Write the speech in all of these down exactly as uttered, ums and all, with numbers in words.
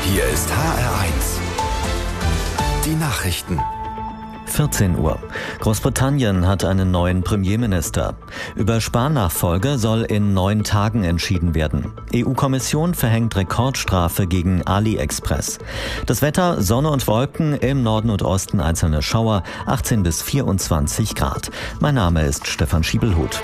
Hier ist H R eins. Die Nachrichten. vierzehn Uhr. Großbritannien hat einen neuen Premierminister. Über Spahn-Nachfolge soll in neun Tagen entschieden werden. E U-Kommission verhängt Rekordstrafe gegen AliExpress. Das Wetter: Sonne und Wolken, im Norden und Osten einzelne Schauer, achtzehn bis vierundzwanzig Grad. Mein Name ist Stefan Schiebelhut.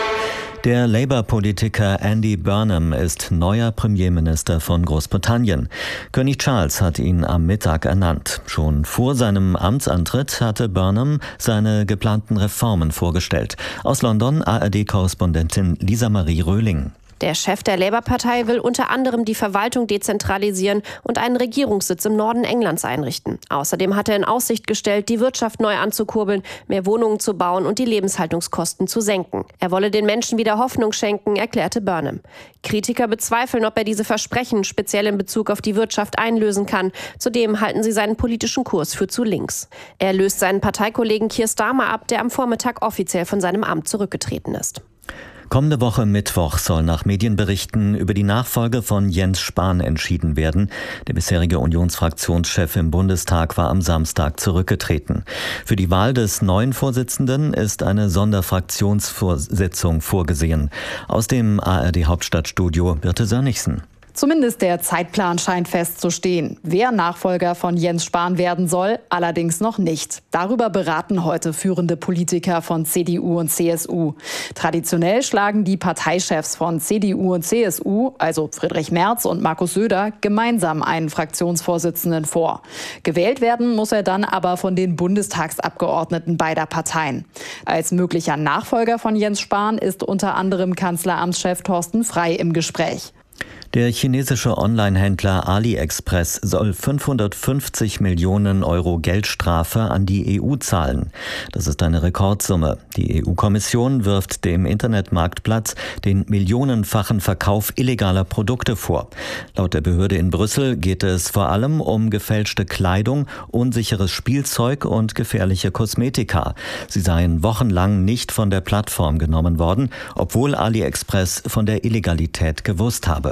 Der Labour-Politiker Andy Burnham ist neuer Premierminister von Großbritannien. König Charles hat ihn am Mittag ernannt. Schon vor seinem Amtsantritt hatte Burnham seine geplanten Reformen vorgestellt. Aus London A R D-Korrespondentin Lisa Marie Röhling. Der Chef der Labour-Partei will unter anderem die Verwaltung dezentralisieren und einen Regierungssitz im Norden Englands einrichten. Außerdem hat er in Aussicht gestellt, die Wirtschaft neu anzukurbeln, mehr Wohnungen zu bauen und die Lebenshaltungskosten zu senken. Er wolle den Menschen wieder Hoffnung schenken, erklärte Burnham. Kritiker bezweifeln, ob er diese Versprechen speziell in Bezug auf die Wirtschaft einlösen kann. Zudem halten sie seinen politischen Kurs für zu links. Er löst seinen Parteikollegen Keir Starmer ab, der am Vormittag offiziell von seinem Amt zurückgetreten ist. Kommende Woche Mittwoch soll nach Medienberichten über die Nachfolge von Jens Spahn entschieden werden. Der bisherige Unionsfraktionschef im Bundestag war am Samstag zurückgetreten. Für die Wahl des neuen Vorsitzenden ist eine Sonderfraktionsvorsitzung vorgesehen. Aus dem A R D-Hauptstadtstudio Birte Sönnigsen. Zumindest der Zeitplan scheint festzustehen. Wer Nachfolger von Jens Spahn werden soll, allerdings noch nicht. Darüber beraten heute führende Politiker von C D U und C S U. Traditionell schlagen die Parteichefs von C D U und C S U, also Friedrich Merz und Markus Söder, gemeinsam einen Fraktionsvorsitzenden vor. Gewählt werden muss er dann aber von den Bundestagsabgeordneten beider Parteien. Als möglicher Nachfolger von Jens Spahn ist unter anderem Kanzleramtschef Thorsten Frey im Gespräch. Der chinesische Online-Händler AliExpress soll fünfhundertfünfzig Millionen Euro Geldstrafe an die E U zahlen. Das ist eine Rekordsumme. Die E U-Kommission wirft dem Internetmarktplatz den millionenfachen Verkauf illegaler Produkte vor. Laut der Behörde in Brüssel geht es vor allem um gefälschte Kleidung, unsicheres Spielzeug und gefährliche Kosmetika. Sie seien wochenlang nicht von der Plattform genommen worden, obwohl AliExpress von der Illegalität gewusst habe.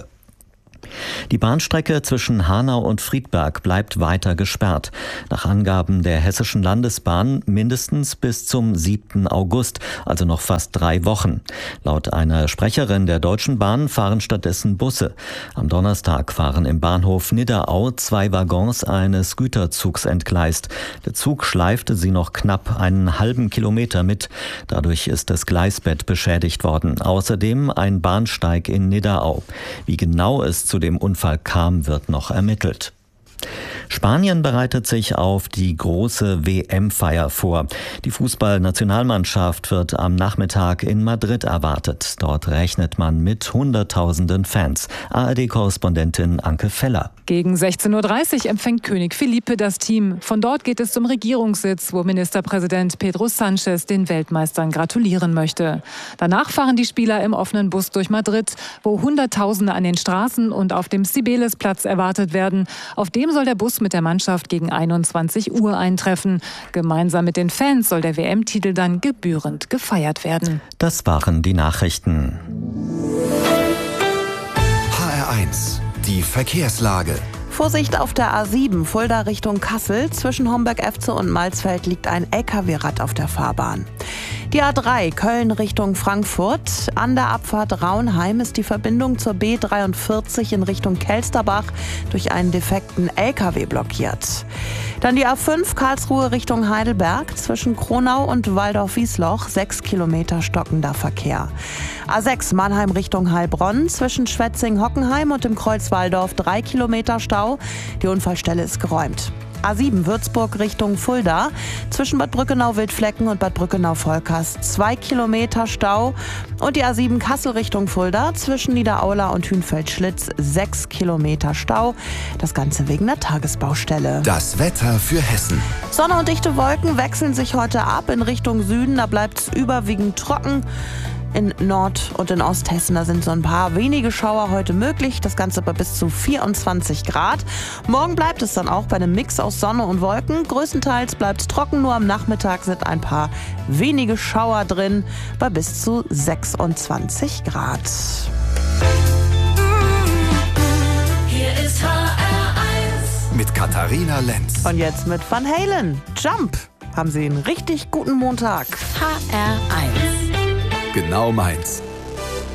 Die Bahnstrecke zwischen Hanau und Friedberg bleibt weiter gesperrt. Nach Angaben der Hessischen Landesbahn mindestens bis zum siebten August, also noch fast drei Wochen. Laut einer Sprecherin der Deutschen Bahn fahren stattdessen Busse. Am Donnerstag fahren im Bahnhof Nidderau zwei Waggons eines Güterzugs entgleist. Der Zug schleifte sie noch knapp einen halben Kilometer mit. Dadurch ist das Gleisbett beschädigt worden. Außerdem ein Bahnsteig in Nidderau. Wie genau es zu dem Unfall kam, wird noch ermittelt. Spanien bereitet sich auf die große W M-Feier vor. Die Fußballnationalmannschaft wird am Nachmittag in Madrid erwartet. Dort rechnet man mit Hunderttausenden Fans. A R D-Korrespondentin Anke Feller. Gegen sechzehn Uhr dreißig empfängt König Felipe das Team. Von dort geht es zum Regierungssitz, wo Ministerpräsident Pedro Sánchez den Weltmeistern gratulieren möchte. Danach fahren die Spieler im offenen Bus durch Madrid, wo Hunderttausende an den Straßen und auf dem Cibeles-Platz erwartet werden. Auf dem soll der Bus mit der Mannschaft gegen einundzwanzig Uhr eintreffen. Gemeinsam mit den Fans soll der W M-Titel dann gebührend gefeiert werden. Das waren die Nachrichten. H R eins. Die Verkehrslage. Vorsicht auf der A sieben, Fulda Richtung Kassel. Zwischen Homberg-Efze und Malzfeld liegt ein L K W-Rad auf der Fahrbahn. Die A drei, Köln Richtung Frankfurt. An der Abfahrt Raunheim ist die Verbindung zur B dreiundvierzig in Richtung Kelsterbach durch einen defekten L K W blockiert. Dann die A fünf, Karlsruhe Richtung Heidelberg. Zwischen Kronau und Waldorf-Wiesloch sechs Kilometer stockender Verkehr. A sechs, Mannheim Richtung Heilbronn. Zwischen Schwetzing-Hockenheim und dem Kreuz Walldorf drei Kilometer Stau. Die Unfallstelle ist geräumt. A sieben Würzburg Richtung Fulda. Zwischen Bad Brückenau-Wildflecken und Bad Brückenau-Volkers zwei Kilometer Stau. Und die A sieben Kassel Richtung Fulda. Zwischen Niederaula und Hünfeld-Schlitz sechs Kilometer Stau. Das Ganze wegen der Tagesbaustelle. Das Wetter für Hessen. Sonne und dichte Wolken wechseln sich heute ab in Richtung Süden. Da bleibt es überwiegend trocken. In Nord- und in Osthessen, da sind so ein paar wenige Schauer heute möglich. Das Ganze bei bis zu vierundzwanzig Grad. Morgen bleibt es dann auch bei einem Mix aus Sonne und Wolken. Größtenteils bleibt es trocken, nur am Nachmittag sind ein paar wenige Schauer drin bei bis zu sechsundzwanzig Grad. Hier ist H R eins. mit Katharina Lenz. Und jetzt mit Van Halen. Jump. Haben Sie einen richtig guten Montag. H R eins. Genau meins.